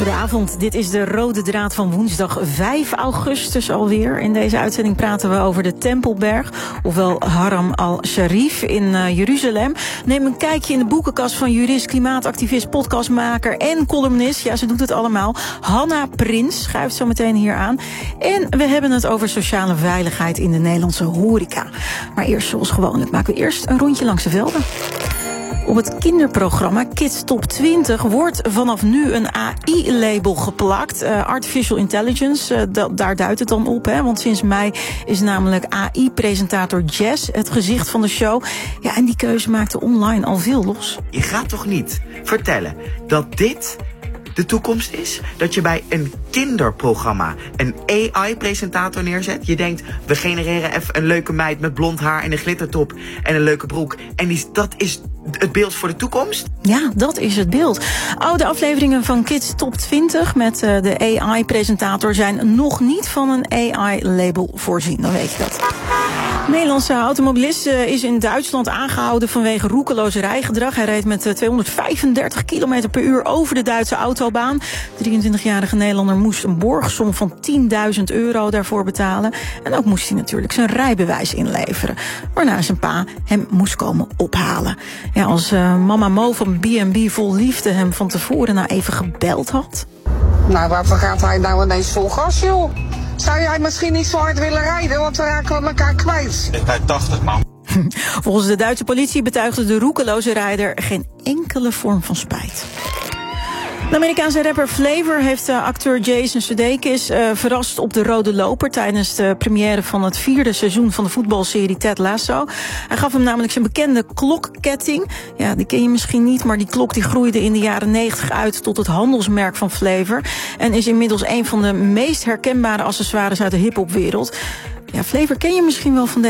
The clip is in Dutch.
Goedenavond, dit is de Rode Draad van woensdag 5 augustus alweer. In deze uitzending praten we over de Tempelberg, ofwel Haram al-Sharif in Jeruzalem. Neem een kijkje in de boekenkast van jurist, klimaatactivist, podcastmaker en columnist. Ja, ze doet het allemaal. Hanna Prins schuift zo meteen hier aan. En we hebben het over sociale veiligheid in de Nederlandse horeca. Maar eerst, zoals gewoonlijk, maken we eerst een rondje langs de velden. Op het kinderprogramma Kids Top 20 wordt vanaf nu een AI-label geplakt. Artificial Intelligence, daar duidt het dan op. Hè? Want sinds mei is namelijk AI-presentator Jess het gezicht van de show. Ja, en die keuze maakte online al veel los. Je gaat toch niet vertellen dat dit de toekomst is? Dat je bij een kinderprogramma een AI-presentator neerzet? Je denkt, we genereren even een leuke meid met blond haar en een glittertop en een leuke broek. En dat is het beeld voor de toekomst? Ja, dat is het beeld. Oude afleveringen van Kids Top 20 met de AI-presentator zijn nog niet van een AI-label voorzien. Dan weet je dat. De Nederlandse automobilist is in Duitsland aangehouden vanwege roekeloos rijgedrag. Hij reed met 235 km per uur over de Duitse autobaan. De 23-jarige Nederlander moest een borgsom van €10.000 daarvoor betalen. En ook moest hij natuurlijk zijn rijbewijs inleveren. Waarna zijn pa hem moest komen ophalen. Ja, als mama Mo van B&B Vol Liefde hem van tevoren nou even gebeld had. Nou, waarvoor gaat hij nou ineens vol gas, joh? Zou jij misschien niet zo hard willen rijden, want we raken elkaar kwijt? Ik rijd 80, man. Volgens de Duitse politie betuigde de roekeloze rijder geen enkele vorm van spijt. De Amerikaanse rapper Flavor heeft acteur Jason Sudeikis verrast op de rode loper tijdens de première van het 4e seizoen van de voetbalserie Ted Lasso. Hij gaf hem namelijk zijn bekende klokketting. Ja, die ken je misschien niet, maar die klok die groeide in de jaren 90 uit tot het handelsmerk van Flavor en is inmiddels een van de meest herkenbare accessoires uit de hiphopwereld. Ja, Flavor ken je misschien wel van